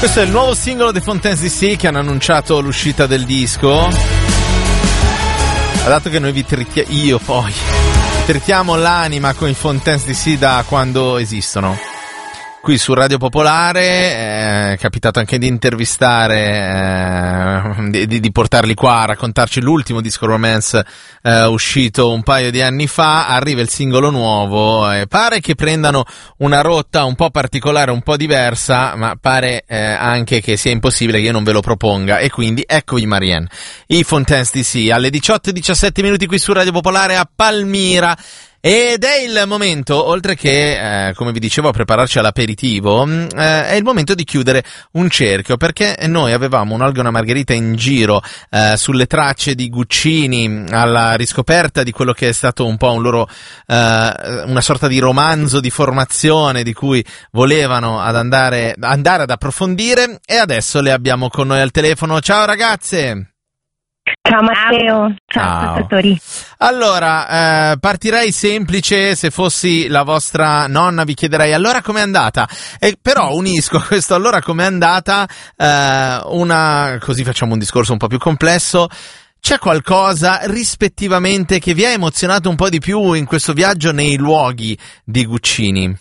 Questo è il nuovo singolo dei Fontaines DC che hanno annunciato l'uscita del disco. Dato che noi vi tritiamo l'anima con i Fontaines DC da quando esistono. Qui su Radio Popolare è capitato anche di intervistare, di portarli qua a raccontarci l'ultimo disco Romance uscito un paio di anni fa. Arriva il singolo nuovo e pare che prendano una rotta un po' particolare, un po' diversa, ma pare anche che sia impossibile che io non ve lo proponga, e quindi eccovi Marianne, i Fontaines DC alle 18:17 qui su Radio Popolare a Palmira. Ed è il momento, oltre che, come vi dicevo, a prepararci all'aperitivo, è il momento di chiudere un cerchio, perché noi avevamo un Olga e una Margherita in giro sulle tracce di Guccini, alla riscoperta di quello che è stato un po' un loro una sorta di romanzo di formazione di cui volevano andare ad approfondire, e adesso le abbiamo con noi al telefono. Ciao ragazze! Ciao Matteo, ciao ascoltatori. Allora, partirei semplice, se fossi la vostra nonna vi chiederei allora com'è andata, però unisco questo allora com'è andata, così facciamo un discorso un po' più complesso. C'è qualcosa rispettivamente che vi ha emozionato un po' di più in questo viaggio nei luoghi di Guccini?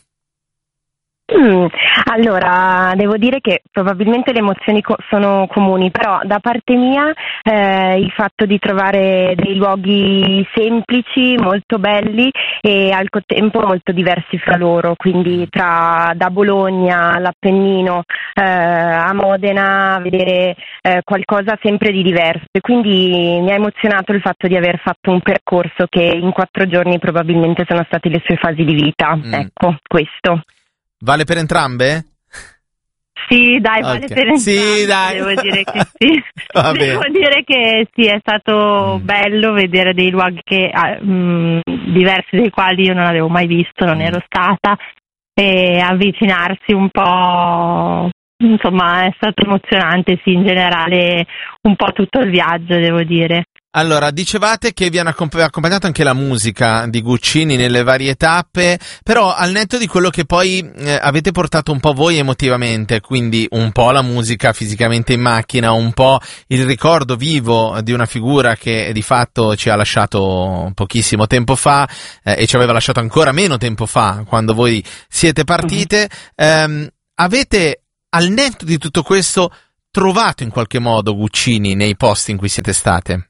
Allora, devo dire che probabilmente le emozioni sono comuni, però da parte mia il fatto di trovare dei luoghi semplici, molto belli e al contempo molto diversi fra loro, quindi da Bologna all'Appennino a Modena, vedere qualcosa sempre di diverso, e quindi mi ha emozionato il fatto di aver fatto un percorso che in 4 giorni probabilmente sono state le sue fasi di vita. Ecco, questo. Vale per entrambe? Sì, dai, vale per entrambe. Sì, dai. Devo dire che sì. Devo dire che sì, è stato bello vedere dei luoghi che diversi dei quali io non avevo mai visto, non ero stata, e avvicinarsi un po', insomma, è stato emozionante, sì, in generale un po' tutto il viaggio, devo dire. Allora, dicevate che vi hanno accompagnato anche la musica di Guccini nelle varie tappe, però al netto di quello che poi avete portato un po' voi emotivamente, quindi un po' la musica fisicamente in macchina, un po' il ricordo vivo di una figura che di fatto ci ha lasciato pochissimo tempo fa e ci aveva lasciato ancora meno tempo fa quando voi siete partite, avete al netto di tutto questo trovato in qualche modo Guccini nei posti in cui siete state?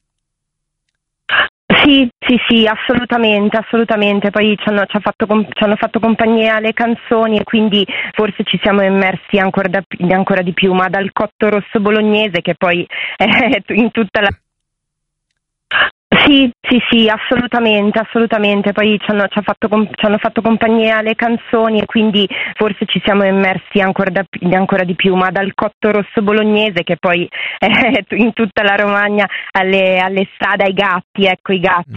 Sì, assolutamente. Poi ci hanno fatto compagnia le canzoni, e quindi forse ci siamo immersi ancora di più, ma dal cotto rosso bolognese, che poi è in tutta la... Sì, assolutamente. Poi ci hanno fatto compagnia le canzoni, e quindi forse ci siamo immersi ancora di più, ma dal cotto rosso bolognese, che poi è in tutta la Romagna, alle strade, ai gatti, ecco, i gatti